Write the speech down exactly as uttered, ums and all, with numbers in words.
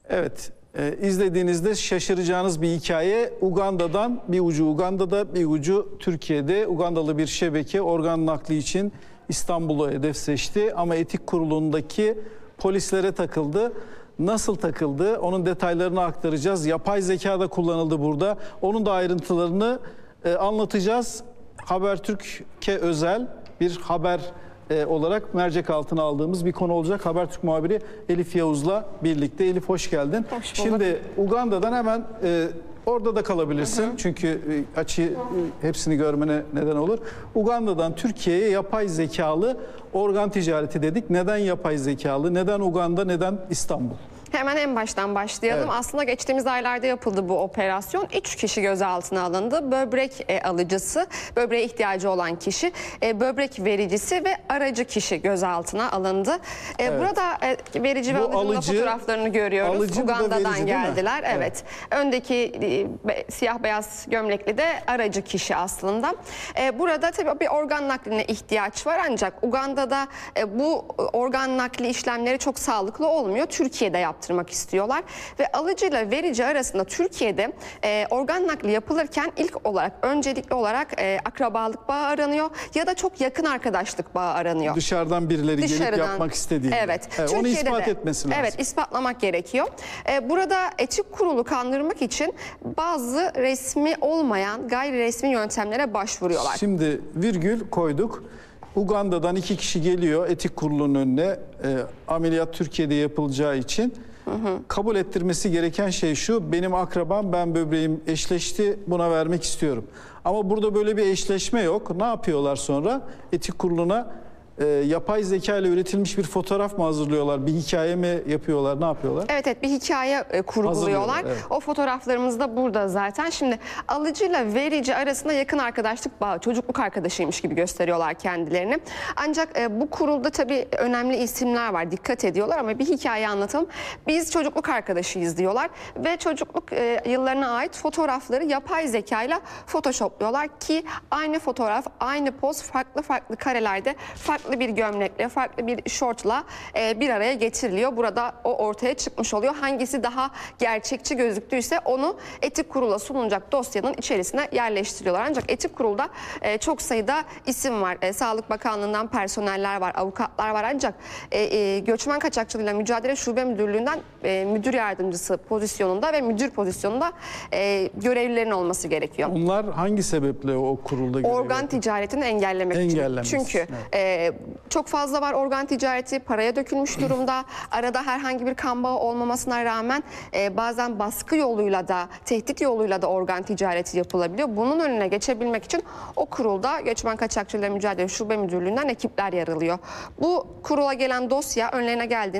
Evet, e, izlediğinizde şaşıracağınız bir hikaye. Uganda'dan bir ucu Uganda'da, bir ucu Türkiye'de. Ugandalı bir şebeke organ nakli için İstanbul'u hedef seçti ama etik kurulundaki polislere takıldı. Nasıl takıldı? Onun detaylarını aktaracağız. Yapay zeka da kullanıldı burada. Onun da ayrıntılarını e, anlatacağız. Habertürk'e özel bir haber e, olarak mercek altına aldığımız bir konu olacak. Habertürk muhabiri Elif Yavuz'la birlikte. Elif hoş geldin. Hoş bulduk. Şimdi Uganda'dan hemen e, orada da kalabilirsin. Hı hı. Çünkü e, açı e, hepsini görmene neden olur. Uganda'dan Türkiye'ye yapay zekalı organ ticareti dedik. Neden yapay zekalı? Neden Uganda? Neden İstanbul? Hemen en baştan başlayalım. Evet. Aslında geçtiğimiz aylarda yapıldı bu operasyon. Üç kişi gözaltına alındı. Böbrek e, alıcısı, böbreğe ihtiyacı olan kişi, e, böbrek vericisi ve aracı kişi gözaltına alındı. E, Evet. Burada e, verici ve Bu alıcının alıcı, fotoğraflarını görüyoruz. alıcı, Uganda'dan verici, geldiler. Evet. Evet. Öndeki e, be, siyah beyaz gömlekli de aracı kişi aslında. E, burada tabii bir organ nakline ihtiyaç var ancak Uganda'da e, bu organ nakli işlemleri çok sağlıklı olmuyor. Türkiye'de yaptırmak istiyorlar ve alıcıyla verici arasında Türkiye'de e, organ nakli yapılırken ilk olarak öncelikli olarak e, akrabalık bağı aranıyor ya da çok yakın arkadaşlık bağı aranıyor. Dışarıdan birileri Dışarıdan, gelip yapmak istediğinde. Evet. Evet, onu Türkiye'de ispat de, etmesi lazım. Evet, ispatlamak gerekiyor. E, burada etik kurulu kandırmak için bazı resmi olmayan gayri resmi yöntemlere başvuruyorlar. Şimdi virgül koyduk. Uganda'dan iki kişi geliyor etik kurulunun önüne. E, ameliyat Türkiye'de yapılacağı için. Hı hı. Kabul ettirmesi gereken şey şu: benim akrabam, ben böbreğim eşleşti, buna vermek istiyorum. Ama burada böyle bir eşleşme yok. Ne yapıyorlar sonra? Etik kuruluna e, yapay zeka ile üretilmiş bir fotoğraf mı hazırlıyorlar? Bir hikaye mi yapıyorlar? Ne yapıyorlar? Evet, evet bir hikaye e, kurguluyorlar. Evet. O fotoğraflarımız da burada zaten. Şimdi alıcıyla verici arasında yakın arkadaşlık bağı, çocukluk arkadaşıymış gibi gösteriyorlar kendilerini. Ancak e, bu kurulda tabii önemli isimler var. Dikkat ediyorlar ama bir hikaye anlatalım. Biz çocukluk arkadaşıyız diyorlar ve çocukluk e, yıllarına ait fotoğrafları yapay zekayla photoshopluyorlar ki aynı fotoğraf, aynı poz farklı farklı karelerde, farklı bir gömlekle, farklı bir şortla e, bir araya getiriliyor. Burada o ortaya çıkmış oluyor. Hangisi daha gerçekçi gözüktüyse onu etik kurula sunulacak dosyanın içerisine yerleştiriyorlar. Ancak etik kurulda e, çok sayıda isim var. E, Sağlık Bakanlığı'ndan personeller var, avukatlar var. Ancak e, e, Göçmen Kaçakçılığıyla Mücadele Şube Müdürlüğü'nden e, müdür yardımcısı pozisyonunda ve müdür pozisyonunda e, görevlilerin olması gerekiyor. Onlar hangi sebeple o kurulda görev Organ yapıyor? ticaretini engellemek için. Engellemesi, Çünkü evet. e, çok fazla var organ ticareti, paraya dökülmüş durumda. Arada herhangi bir kan bağı olmamasına rağmen e, bazen baskı yoluyla da, tehdit yoluyla da organ ticareti yapılabiliyor. Bunun önüne geçebilmek için o kurulda Göçmen Kaçakçılığıyla Mücadele Şube Müdürlüğü'nden ekipler yer alıyor. Bu kurula gelen dosya önlerine geldiğinde